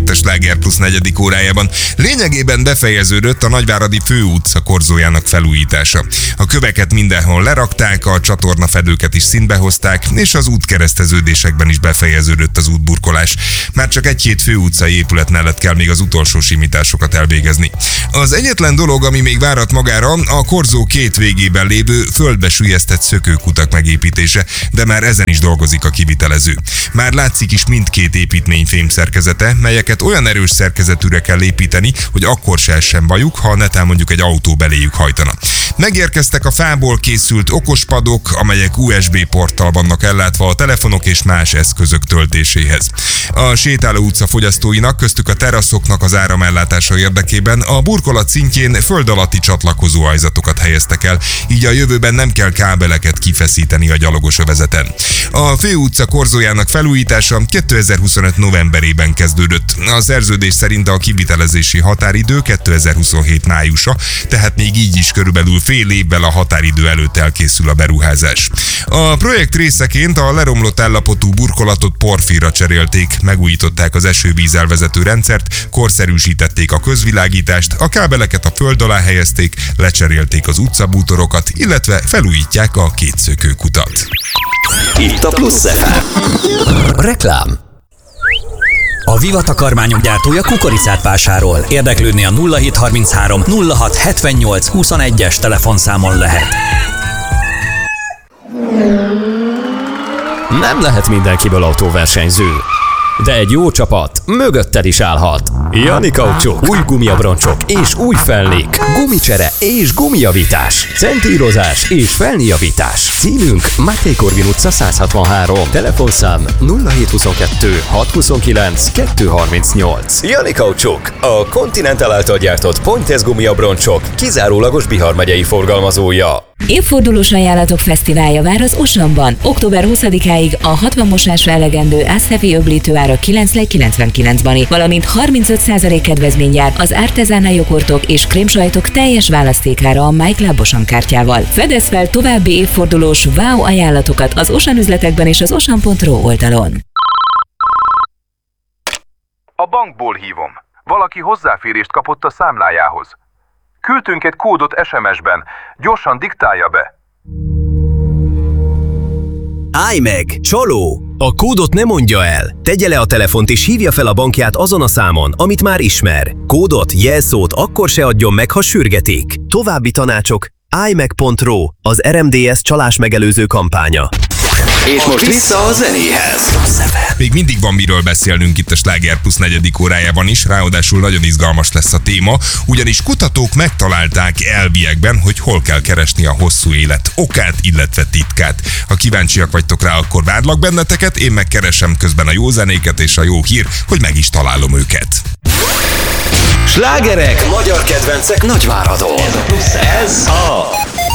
itt a Sláger Plus 4. órájában. Lényegében befejeződött a Nagyváradi Főutca korzójának felújítása. A köveket mindenhol lerakták, a csatornafedőket is színbe hozták, és az útkereszteződésekben is befejeződött az útburkolás. Már csak egy-két főutcai épület mellett kell még az utolsó simításokat elvégezni. Az egyetlen dolog, ami még várat magára, a korzó két végében lévő földbe süllyesztett szökőkutak megépítése, de már ezen is dolgozik a kivitelező. Már látszik is mindkét építmény fémszerkezete, melyeket olyan erős szerkezetűre kell építeni, hogy akkor se essen bajuk, ha netán mondjuk egy autó beléjük hajtana. Megérkeztek a fából készült okospadok, amelyek USB porttal vannak ellátva a telefonok és más eszközök töltéséhez. A Sétáló utca fogyasztóinak, köztük a teraszoknak az áramellátása érdekében a burkolat szintjén föld alatti csatlakozó ajzatokat helyeztek el, így a jövőben nem kell kábeleket kifeszíteni a gyalogos övezeten. A főutca korzójának felújítása 2025 novemberében kezdődött. A szerződés szerint a kivitelezési határidő 2027 májusa, tehát még így is körülbelül fél évvel a határidő előtt elkészül a beruházás. A projekt részeként a leromlott állapotú burkolatot porfírra cserélték, megújították az esővíz elvezető rendszert, korszerűsítették a közvilágítást, a kábeleket a föld alá helyezték, lecserélték az utcabútorokat, illetve felújítják a két szökőkutat. Itt a Plusz FM. Reklám. A Viva takarmányok gyártója kukoricát vásárol. Érdeklődni a 0733 06 78 21-es telefonszámon lehet. Nem lehet mindenkiből autóversenyző, de egy jó csapat mögötted is állhat. Jani Kaucsuk, új gumiabroncsok és új felnék, gumicsere és gumijavítás, centírozás és felnéjavítás. Címünk Máté Korvin utca 163, telefonszám 0722 629 238. Jani Kaucsuk, a Continental által gyártott Pointez gumiabroncsok kizárólagos Bihar megyei forgalmazója. Évfordulós ajánlatok fesztiválja vár az Osanban. Október 20-áig a 60 mosásra elegendő Ászefi öblítő ára 9,99 bani, valamint 35% kedvezmény jár az artezánál jogurtok és krémsajtok teljes választékára a MyClub Osan kártyával. Fedezz fel további évfordulós wow ajánlatokat az Osan üzletekben és az osan.ro oldalon. A bankból hívom. Valaki hozzáférést kapott a számlájához. Küldtünk egy kódot SMS-ben. Gyorsan diktálja be. Állj meg! Csaló! A kódot ne mondja el. Tegye le a telefont és hívja fel a bankját azon a számon, amit már ismer. Kódot, jelszót akkor se adjon meg, ha sürgetik. További tanácsok állymeg.ro, az RMDS csalás megelőző kampánya. És most vissza a zenéhez. Még mindig van miről beszélnünk itt a Sláger Plus 4. órájában is, ráadásul nagyon izgalmas lesz a téma, ugyanis kutatók megtalálták elviekben, hogy hol kell keresni a hosszú élet okát, illetve titkát. Ha kíváncsiak vagytok rá, akkor várlak benneteket, én megkeresem közben a jó zenéket, és a jó hír, hogy meg is találom őket. Slágerek, magyar kedvencek Nagyváradon. Ez a